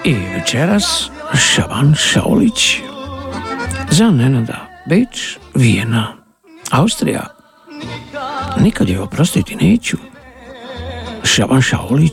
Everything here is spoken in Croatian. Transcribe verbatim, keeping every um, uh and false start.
I večeras Šaban Šaulić za Nenada, Beč, Vijena, Austrija. Nikad je oprostiti neću. Šaban Šaulić